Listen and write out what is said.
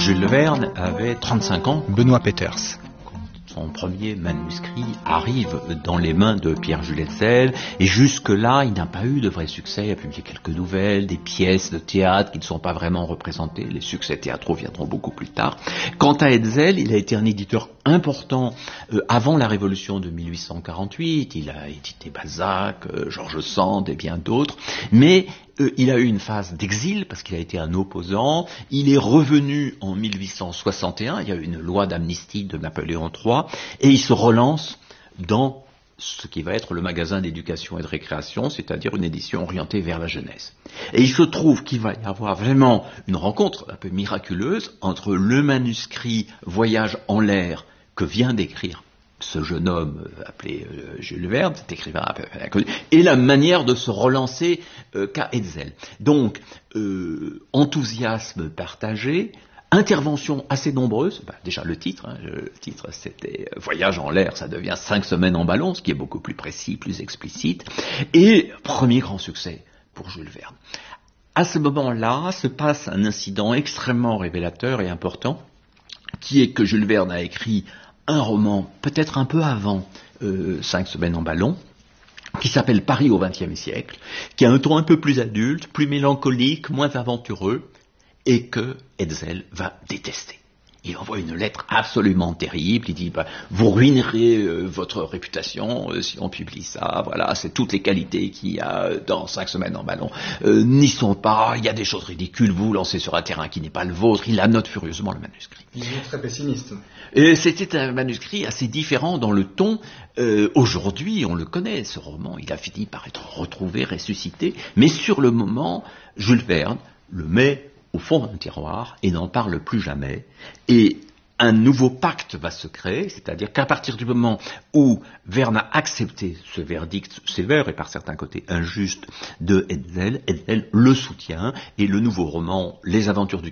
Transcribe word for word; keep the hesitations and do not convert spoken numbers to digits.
Jules Verne avait trente-cinq ans. Benoît Peeters. Son premier manuscrit arrive dans les mains de Pierre-Jules Hetzel, et jusque-là, il n'a pas eu de vrai succès. Il a publié quelques nouvelles, des pièces de théâtre qui ne sont pas vraiment représentées. Les succès théâtraux viendront beaucoup plus tard. Quant à Hetzel, il a été un éditeur important euh, avant la Révolution de mille huit cent quarante-huit. Il a édité Balzac, euh, George Sand et bien d'autres. Mais Euh, il a eu une phase d'exil parce qu'il a été un opposant. Il est revenu en mille huit cent soixante et un, il y a eu une loi d'amnistie de Napoléon trois, et il se relance dans ce qui va être le magasin d'éducation et de récréation, c'est-à-dire une édition orientée vers la jeunesse. Et il se trouve qu'il va y avoir vraiment une rencontre un peu miraculeuse entre le manuscrit Voyage en l'air que vient d'écrire ce jeune homme appelé euh, Jules Verne, cet écrivain un peu inconnu, et la manière de se relancer euh, qu'a Hetzel. Donc, euh, enthousiasme partagé, interventions assez nombreuses, bah, déjà le titre, hein, le titre c'était Voyage en l'air, ça devient cinq semaines en ballon, ce qui est beaucoup plus précis, plus explicite, et premier grand succès pour Jules Verne. À ce moment-là se passe un incident extrêmement révélateur et important, qui est que Jules Verne a écrit un roman, peut-être un peu avant euh, Cinq semaines en ballon, qui s'appelle Paris au vingtième siècle, qui a un ton un peu plus adulte, plus mélancolique, moins aventureux, et que Hetzel va détester. Il envoie une lettre absolument terrible, il dit bah, « Vous ruinerez euh, votre réputation euh, si on publie ça, voilà, c'est toutes les qualités qu'il y a dans Cinq semaines en ballon, euh, n'y sont pas, il y a des choses ridicules, vous vous lancez sur un terrain qui n'est pas le vôtre », il annote furieusement le manuscrit. Il est très pessimiste. Et c'était un manuscrit assez différent dans le ton. Euh, aujourd'hui, on le connaît, ce roman, il a fini par être retrouvé, ressuscité, mais sur le moment, Jules Verne le met au fond d'un tiroir et n'en parle plus jamais. Et un nouveau pacte va se créer, c'est-à-dire qu'à partir du moment où Verne a accepté ce verdict sévère et par certains côtés injuste de Hetzel, Hetzel le soutient, et le nouveau roman, Les aventures du